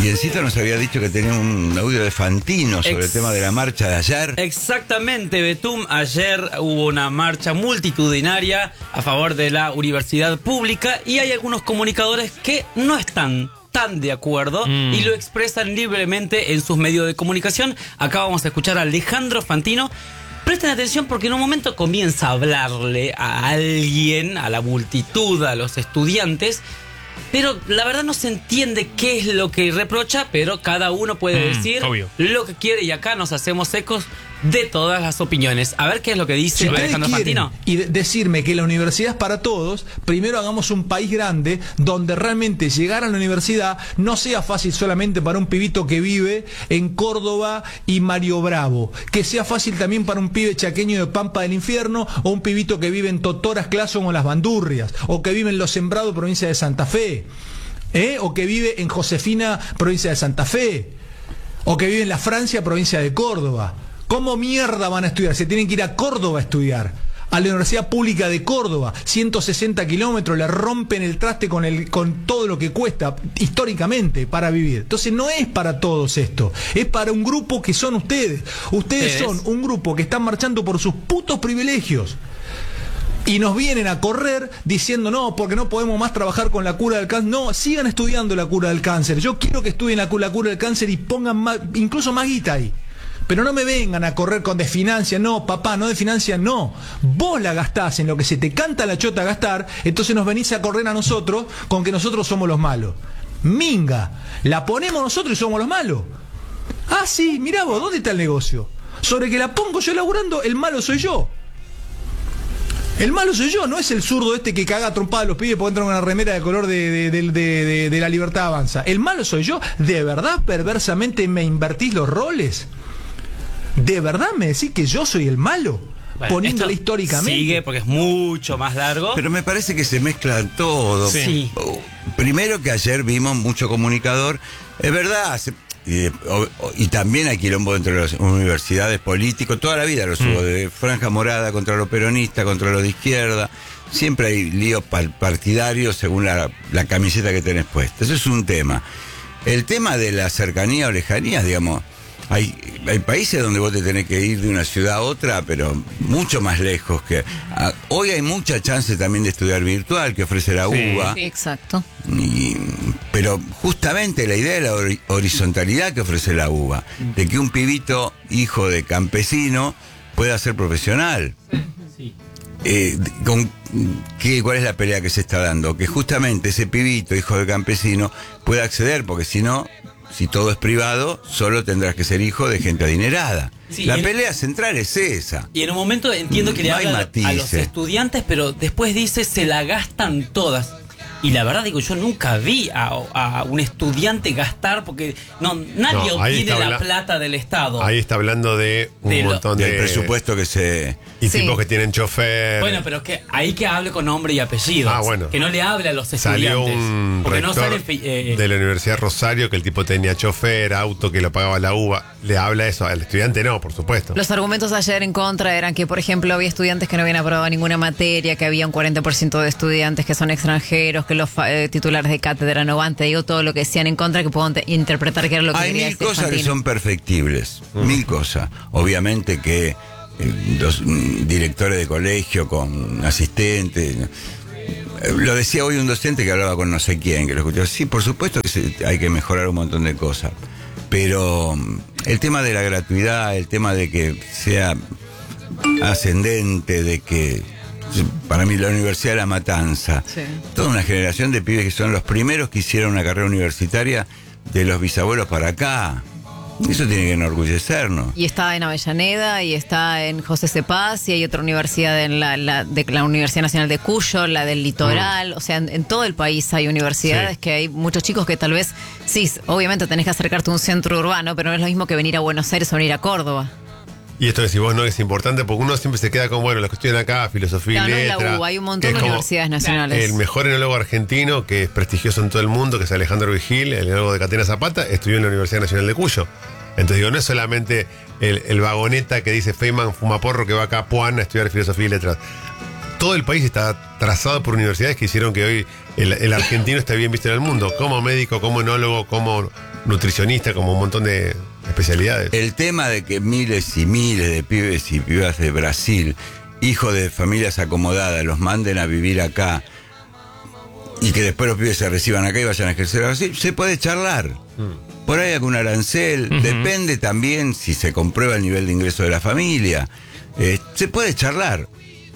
Y Encito nos había dicho que tenía un audio de Fantino sobre el tema de la marcha de ayer. Exactamente, Betum. Ayer hubo una marcha multitudinaria a favor de la universidad pública y hay algunos comunicadores que no están tan de acuerdo y lo expresan libremente en sus medios de comunicación. Acá vamos a escuchar a Alejandro Fantino. Presten atención porque en un momento comienza a hablarle a alguien, a la multitud, a los estudiantes, pero la verdad no se entiende qué es lo que reprocha, pero cada uno puede decir lo que quiere y acá nos hacemos ecos de todas las opiniones. A ver qué es lo que dice Alejandro Fantino. Y decirme que la universidad es para todos, primero hagamos un país grande donde realmente llegar a la universidad no sea fácil solamente para un pibito que vive en Córdoba y Mario Bravo, que sea fácil también para un pibe chaqueño de Pampa del Infierno o un pibito que vive en Totoras, Clason o Las Bandurrias, o que vive en Los Sembrados, provincia de Santa Fe, o que vive en Josefina, provincia de Santa Fe, o que vive en La Francia, provincia de Córdoba. ¿Cómo mierda van a estudiar? Se tienen que ir a Córdoba a estudiar. A la Universidad Pública de Córdoba, 160 kilómetros, le rompen el traste con todo lo que cuesta históricamente para vivir. Entonces no es para todos esto, es para un grupo que son ustedes. Ustedes son un grupo que están marchando por sus putos privilegios. Y nos vienen a correr diciendo no, porque no podemos más trabajar con la cura del cáncer. No, sigan estudiando la cura del cáncer. Yo quiero que estudien la cura del cáncer y pongan más, incluso más guita ahí. Pero no me vengan a correr con desfinancia. No, papá, no desfinancia, no. Vos la gastás en lo que se te canta la chota gastar, entonces nos venís a correr a nosotros con que nosotros somos los malos. Minga, la ponemos nosotros y somos los malos. Ah, sí, mirá vos, ¿dónde está el negocio? Sobre que la pongo yo laburando, el malo soy yo. El malo soy yo, no es el zurdo este que caga trompada a los pibes porque entra con una remera de color de la Libertad Avanza. El malo soy yo. ¿De verdad perversamente me invertís los roles? ¿De verdad me decís que yo soy el malo? Bueno, poniéndole históricamente. Sigue porque es mucho más largo. Pero me parece que se mezcla todo. Sí. Primero que ayer vimos mucho comunicador. Es verdad. Y también hay quilombo entre las universidades políticos. Toda la vida los hubo. De franja morada contra lo peronista, contra lo de izquierda. Siempre hay líos partidarios según la camiseta que tenés puesta. Eso es un tema. El tema de la cercanía o lejanía, digamos. Hay países donde vos te tenés que ir de una ciudad a otra, pero mucho más lejos que... Hoy hay mucha chance también de estudiar virtual que ofrece la UBA. Sí, exacto. Pero justamente la idea de la horizontalidad que ofrece la UBA, de que un pibito hijo de campesino pueda ser profesional. Sí. ¿Cuál es la pelea que se está dando? Que justamente ese pibito hijo de campesino pueda acceder, porque si no... Si todo es privado, solo tendrás que ser hijo de gente adinerada. Sí, la pelea central es esa. Y en un momento entiendo que le habla a los estudiantes, pero después dice se la gastan todas. Y la verdad digo, yo nunca vi a un estudiante gastar porque nadie obtiene la plata del Estado. Ahí está hablando de un montón de presupuesto que se... Y tipos que tienen chofer. Bueno, pero que ahí que hable con nombre y apellido. Bueno. Que no le hable a los Salió estudiantes. Un porque rector no sale de la Universidad de Rosario que el tipo tenía chofer, auto que lo pagaba la UBA. Le habla eso, al estudiante no, por supuesto. Los argumentos ayer en contra eran que, por ejemplo, había estudiantes que no habían aprobado ninguna materia, que había un 40% de estudiantes que son extranjeros, que los titulares de cátedra no van. Te digo todo lo que decían en contra, que puedo interpretar que era lo que quería decir. Hay mil cosas que son perfectibles, mil cosas. Obviamente que los directores de colegio con asistentes... Lo decía hoy un docente que hablaba con no sé quién, que lo escuchó. Sí, por supuesto que hay que mejorar un montón de cosas. Pero el tema de la gratuidad, el tema de que sea ascendente, de que... Para mí la Universidad de La Matanza, toda una generación de pibes que son los primeros que hicieron una carrera universitaria de los bisabuelos para acá. Eso tiene que enorgullecernos. Y está en Avellaneda, y está en José C. Paz, y hay otra universidad en la Universidad Nacional de Cuyo, la del Litoral. O sea, en todo el país hay universidades que hay muchos chicos que tal vez, sí, obviamente tenés que acercarte a un centro urbano, pero no es lo mismo que venir a Buenos Aires o venir a Córdoba. Y esto decís vos no es importante porque uno siempre se queda con, bueno, los que estudian acá, filosofía y letras. No es la UBA, hay un montón de universidades nacionales. El mejor enólogo argentino, que es prestigioso en todo el mundo, que es Alejandro Vigil, el enólogo de Catena Zapata, estudió en la Universidad Nacional de Cuyo. Entonces digo, no es solamente el vagoneta que dice Feynman Fumaporro que va acá a Puan a estudiar filosofía y letras. Todo el país está trazado por universidades que hicieron que hoy el argentino está bien visto en el mundo, como médico, como enólogo, como nutricionista, como un montón de especialidades. El tema de que miles y miles de pibes y pibas de Brasil, hijos de familias acomodadas, los manden a vivir acá y que después los pibes se reciban acá y vayan a ejercer a Brasil, se puede charlar. Por ahí algún arancel, depende también si se comprueba el nivel de ingreso de la familia. Se puede charlar,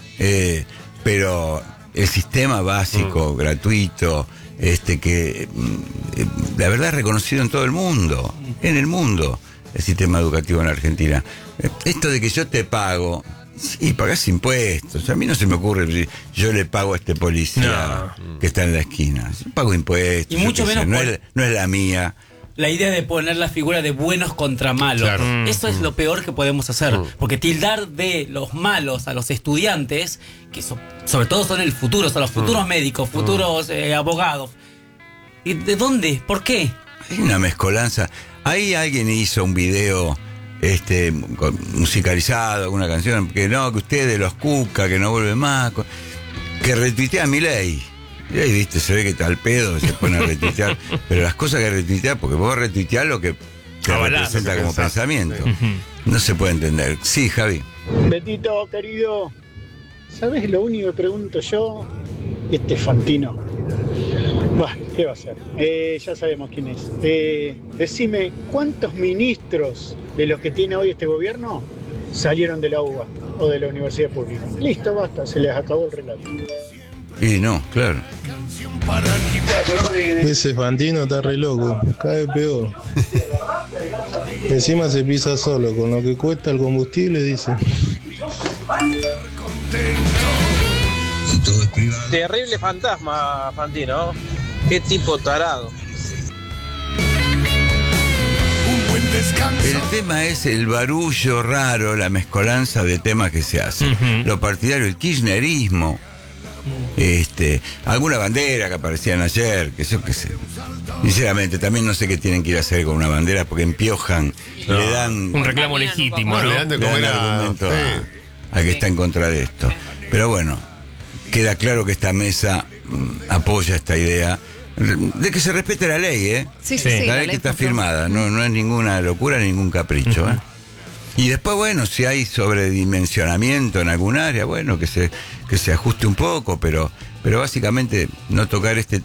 pero el sistema básico, gratuito, que la verdad es reconocido en todo el mundo, el sistema educativo en Argentina. Esto de que yo te pago, sí, pagás impuestos. A mí no se me ocurre decir, yo le pago a este policía que está en la esquina. Yo pago impuestos. Y mucho menos no es la mía. La idea de poner la figura de buenos contra malos. Claro. Eso es lo peor que podemos hacer. Porque tildar de los malos a los estudiantes, que sobre todo son el futuro, son los futuros médicos, futuros abogados. ¿Y de dónde? ¿Por qué? Hay una mezcolanza. Ahí alguien hizo un video musicalizado, alguna canción, que ustedes los Cuca, que no vuelve más, que retuitea a Milei. Y ahí, viste, se ve que está al pedo, se pone a retuitear. Pero las cosas que retuitea, porque vos retuiteás lo que te representa como pensamiento. No se puede entender. Sí, Javi. Betito, querido, ¿sabes lo único que pregunto yo? Fantino. Bueno, ¿qué va a ser? Ya sabemos quién es. Decime, ¿cuántos ministros de los que tiene hoy este gobierno salieron de la UBA o de la universidad pública? Listo, basta, se les acabó el relato. Y no, claro. Ese Fantino está re loco, cada vez peor. Encima se pisa solo, con lo que cuesta el combustible, dice. Terrible fantasma, Fantino. Qué tipo tarado. El tema es el barullo raro, la mezcolanza de temas que se hacen. Lo partidario, el kirchnerismo. Alguna bandera que aparecían ayer, que yo qué sé. Sinceramente, también no sé qué tienen que ir a hacer con una bandera, porque empiojan, le dan un reclamo legítimo, ¿no? Le dan de comer argumento a que está en contra de esto. Pero bueno, queda claro que esta mesa apoya esta idea de que se respete la ley, ¿eh? Sí. La ley que está firmada, no es ninguna locura, ningún capricho, ¿eh? Y después, bueno, si hay sobredimensionamiento en algún área, bueno, que se ajuste un poco, pero básicamente no tocar este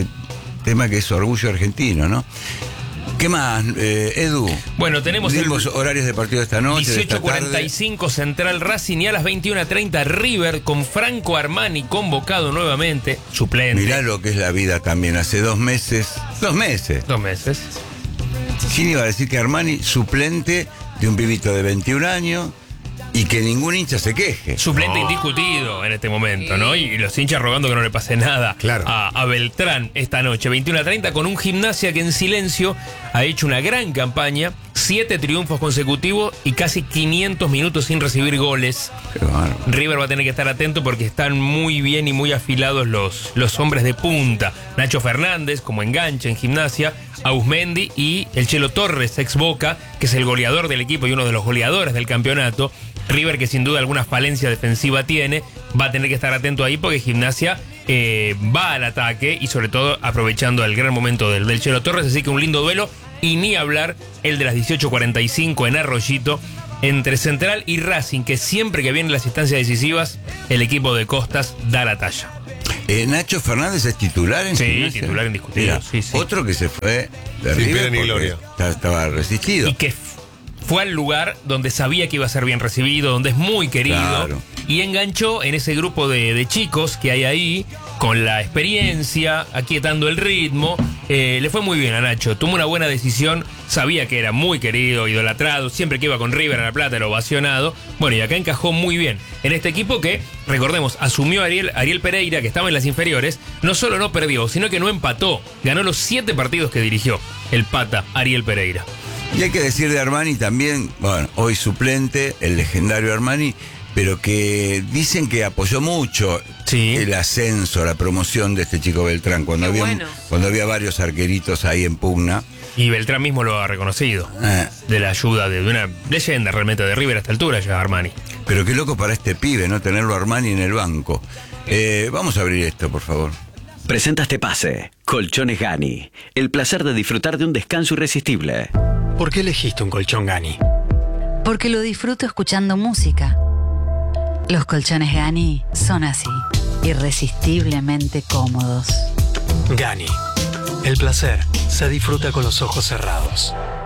tema que es orgullo argentino, ¿no? ¿Qué más, Edu? Bueno, tenemos horarios de partido de esta noche. 18:45 Central Racing y a las 21:30 River con Franco Armani convocado nuevamente, suplente. Mirá lo que es la vida también, hace 2 meses. 2 meses. 2 meses. ¿Quién iba a decir que Armani, suplente de un pibito de 21 años y que ningún hincha se queje? Suplente indiscutido en este momento, ¿no? Y los hinchas rogando que no le pase nada a Beltrán esta noche. 21:30 con un Gimnasia que en silencio ha hecho una gran campaña, 7 triunfos consecutivos y casi 500 minutos sin recibir goles. River va a tener que estar atento porque están muy bien y muy afilados los hombres de punta. Nacho Fernández como enganche en Gimnasia, Ausmendi y el Chelo Torres, ex Boca, que es el goleador del equipo y uno de los goleadores del campeonato. River, que sin duda alguna falencia defensiva tiene, va a tener que estar atento ahí porque Gimnasia va al ataque y sobre todo aprovechando el gran momento del Chelo Torres, así que un lindo duelo. Y ni hablar el de las 18:45 en Arroyito entre Central y Racing, que siempre que vienen las instancias decisivas el equipo de Costas da la talla. Nacho Fernández es titular en Gimnasia. Sí, titular indiscutible. Sí. Otro que se fue de River ni gloria. Estaba resistido. Y que fue al lugar donde sabía que iba a ser bien recibido, donde es muy querido. Claro. Y enganchó en ese grupo de chicos que hay ahí, con la experiencia, aquietando el ritmo. Le fue muy bien a Nacho, tomó una buena decisión, sabía que era muy querido, idolatrado, siempre que iba con River a La Plata era ovacionado. Bueno, y acá encajó muy bien en este equipo que, recordemos, asumió Ariel Pereira, que estaba en las inferiores. No solo no perdió, sino que no empató, ganó los 7 partidos que dirigió el pata Ariel Pereira. Y hay que decir de Armani también, bueno, hoy suplente, el legendario Armani, pero que dicen que apoyó mucho el ascenso, la promoción de este chico Beltrán, cuando había varios arqueritos ahí en pugna. Y Beltrán mismo lo ha reconocido, de la ayuda de una leyenda realmente de River a esta altura, ya Armani. Pero qué loco para este pibe, ¿no? Tenerlo Armani en el banco. Vamos a abrir esto, por favor. Presenta este pase. Colchones Gani. El placer de disfrutar de un descanso irresistible. ¿Por qué elegiste un colchón Gani? Porque lo disfruto escuchando música. Los colchones Gani son así, irresistiblemente cómodos. Gani. El placer se disfruta con los ojos cerrados.